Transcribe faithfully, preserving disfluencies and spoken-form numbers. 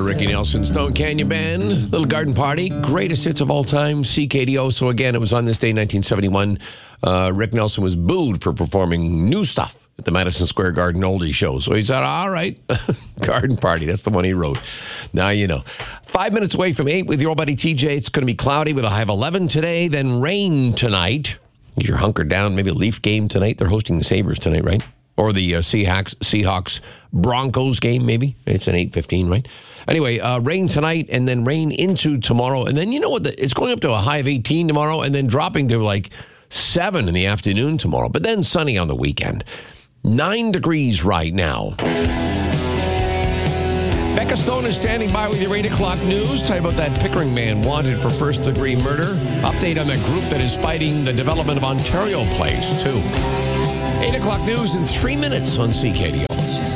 Ricky Nelson, Stone Canyon Band, Little Garden Party, greatest hits of all time, C K D O. So again, it was on this day, nineteen seventy-one. Uh, Rick Nelson was booed for performing new stuff at the Madison Square Garden Oldie Show. So he said, all right, Garden Party, that's the one he wrote. Now you know. Five minutes away from eight with your old buddy T J. It's going to be cloudy with a high of eleven today, then rain tonight. You're hunkered down, maybe a Leaf game tonight. They're hosting the Sabres tonight, right? Or the uh, Seahawks, Seahawks Broncos game, maybe. It's an eight fifteen, right? Anyway, uh, rain tonight and then rain into tomorrow. And then you know what? The, it's going up to a high of eighteen tomorrow and then dropping to like seven in the afternoon tomorrow. But then sunny on the weekend. Nine degrees right now. Becca Stone is standing by with your eight o'clock news. Tell you about that Pickering man wanted for first-degree murder. Update on the group that is fighting the development of Ontario Place, too. eight o'clock news in three minutes on C K D O.